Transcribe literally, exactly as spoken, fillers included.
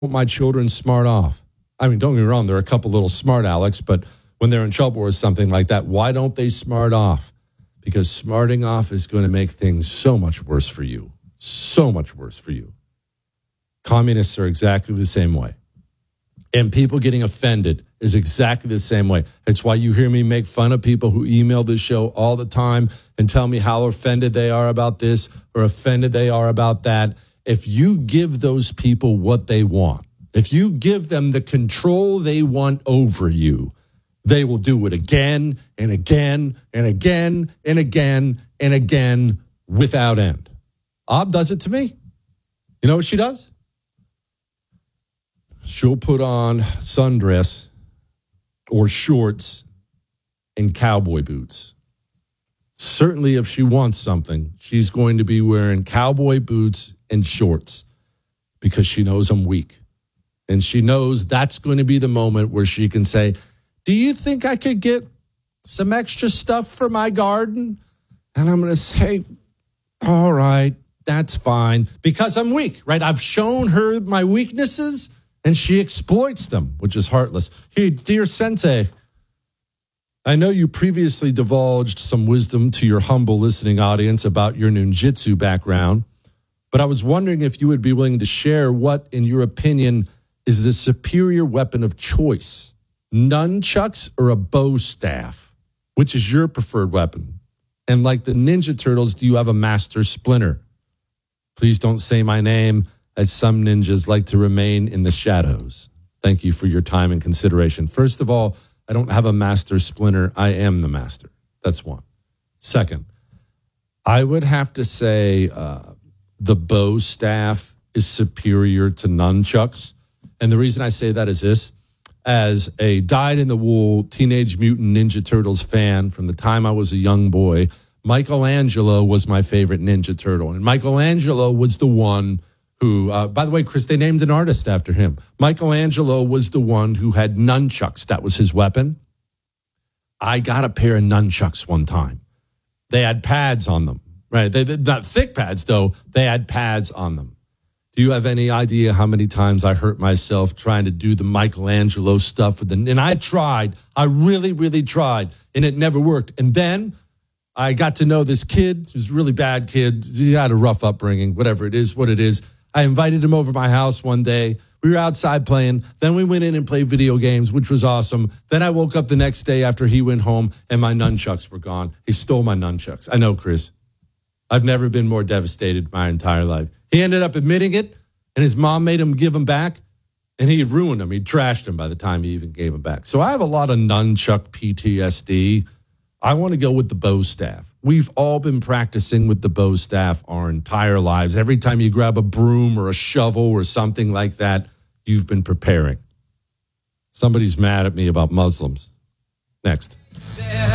my children smart off? I mean, don't get me wrong, there are a couple little smart Alex, but when they're in trouble or something like that, why don't they smart off? Because smarting off is going to make things so much worse for you. So much worse for you. Communists are exactly the same way. And people getting offended is exactly the same way. It's why you hear me make fun of people who email this show all the time and tell me how offended they are about this or offended they are about that. If you give those people what they want, if you give them the control they want over you, they will do it again and again and again and again and again without end. Ob does it to me. You know what she does? She'll put on sundress or shorts and cowboy boots. Certainly if she wants something, she's going to be wearing cowboy boots and shorts because she knows I'm weak. And she knows that's going to be the moment where she can say, do you think I could get some extra stuff for my garden? And I'm going to say, all right, that's fine, because I'm weak, right? I've shown her my weaknesses, and she exploits them, which is heartless. Hey, dear Sensei, I know you previously divulged some wisdom to your humble listening audience about your ninjutsu background, but I was wondering if you would be willing to share what, in your opinion, is the superior weapon of choice, nunchucks or a bow staff? Which is your preferred weapon? And like the Ninja Turtles, do you have a master splinter? Please don't say my name, as some ninjas like to remain in the shadows. Thank you for your time and consideration. First of all, I don't have a master splinter. I am the master. That's one. Second, I would have to say uh, the bow staff is superior to nunchucks. And the reason I say that is this. As a dyed-in-the-wool Teenage Mutant Ninja Turtles fan from the time I was a young boy, Michelangelo was my favorite Ninja Turtle. And Michelangelo was the one who, uh, by the way, Chris, they named an artist after him. Michelangelo was the one who had nunchucks. That was his weapon. I got a pair of nunchucks one time. They had pads on them, right? They, not thick pads, though. They had pads on them. Do you have any idea how many times I hurt myself trying to do the Michelangelo stuff with the, and I tried, I really, really tried, and it never worked. And then I got to know this kid, who's a really bad kid. He had a rough upbringing, whatever it is, what it is. I invited him over to my house one day. We were outside playing. Then we went in and played video games, which was awesome. Then I woke up the next day after he went home, and my nunchucks were gone. He stole my nunchucks. I know, Chris. I've never been more devastated my entire life. He ended up admitting it, and his mom made him give them back, and he had ruined them. He trashed them by the time he even gave them back. So I have a lot of nunchuck P T S D. I want to go with the bow staff. We've all been practicing with the bow staff our entire lives. Every time you grab a broom or a shovel or something like that, you've been preparing. Somebody's mad at me about Muslims. Next.